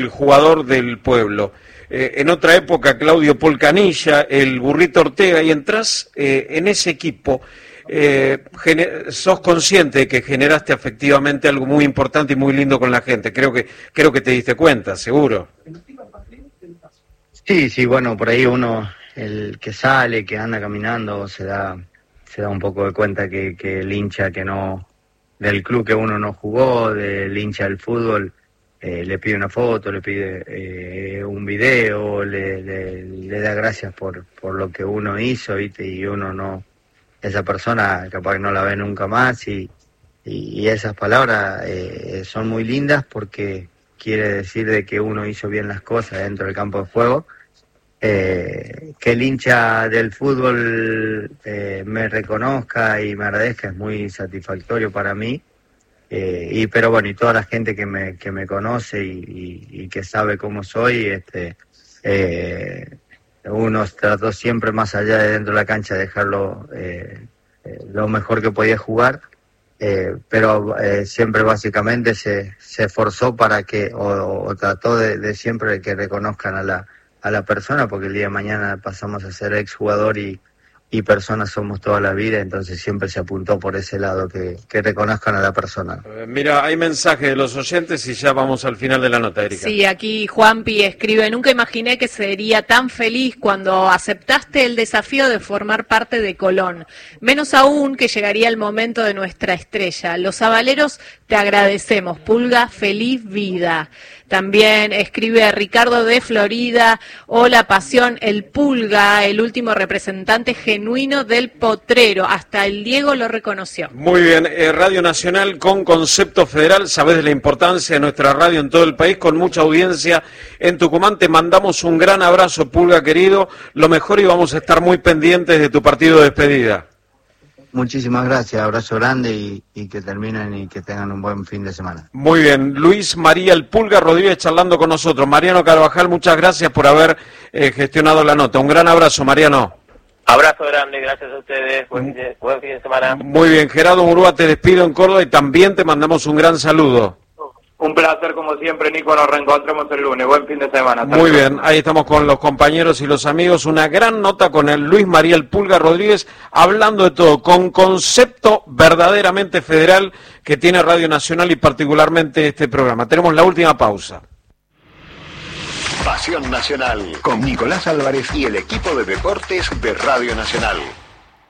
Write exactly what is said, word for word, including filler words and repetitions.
el jugador del pueblo. Eh, en otra época, Claudio Polcanilla, el Burrito Ortega, y entras eh, en ese equipo. Eh, sos consciente de que generaste efectivamente algo muy importante y muy lindo con la gente. Creo que creo que te diste cuenta, seguro. Sí, sí, bueno, por ahí uno, el que sale, que anda caminando, se da se da un poco de cuenta que, que el hincha que no del club que uno no jugó, del hincha del fútbol, eh, le pide una foto, le pide eh, un video, le, le, le da gracias por, por lo que uno hizo, ¿viste? Y uno no, esa persona capaz que no la ve nunca más, y, y, y esas palabras eh, son muy lindas porque quiere decir de que uno hizo bien las cosas dentro del campo de juego. Eh, que el hincha del fútbol eh, me reconozca y me agradezca es muy satisfactorio para mí, eh, y pero bueno, y toda la gente que me que me conoce y, y, y que sabe cómo soy, este eh, uno trató siempre, más allá de dentro de la cancha, de dejarlo eh, eh, lo mejor que podía jugar, eh, pero eh, siempre básicamente se, se esforzó para que, o, o trató de, de siempre que reconozcan a la a la persona, porque el día de mañana pasamos a ser exjugador y, y personas somos toda la vida, entonces siempre se apuntó por ese lado, que, que reconozcan a la persona. Eh, mira, hay mensajes de los oyentes y ya vamos al final de la nota, Erika. Sí, aquí Juanpi escribe: nunca imaginé que sería tan feliz cuando aceptaste el desafío de formar parte de Colón, menos aún que llegaría el momento de nuestra estrella. Los sabaleros te agradecemos, Pulga, feliz vida. También escribe Ricardo de Florida: hola Pasión, el Pulga, el último representante genuino del potrero, hasta el Diego lo reconoció. Muy bien, eh, Radio Nacional con concepto federal, sabés de la importancia de nuestra radio en todo el país, con mucha audiencia en Tucumán. Te mandamos un gran abrazo, Pulga querido, lo mejor, y vamos a estar muy pendientes de tu partido de despedida. Muchísimas gracias, abrazo grande y, y que terminen y que tengan un buen fin de semana. Muy bien, Luis María el Pulga Rodríguez charlando con nosotros. Mariano Carvajal, muchas gracias por haber eh, gestionado la nota. Un gran abrazo, Mariano. Abrazo grande, gracias a ustedes, buen fin de, buen fin de semana. Muy bien, Gerardo Murúa, te despido en Córdoba y también te mandamos un gran saludo. Un placer como siempre, Nico, nos reencontramos el lunes, buen fin de semana. Muy bien, ahí estamos con los compañeros y los amigos, una gran nota con el Luis María el Pulga Rodríguez, hablando de todo, con concepto verdaderamente federal que tiene Radio Nacional y particularmente este programa. Tenemos la última pausa. Pasión Nacional, con Nicolás Álvarez y el equipo de deportes de Radio Nacional.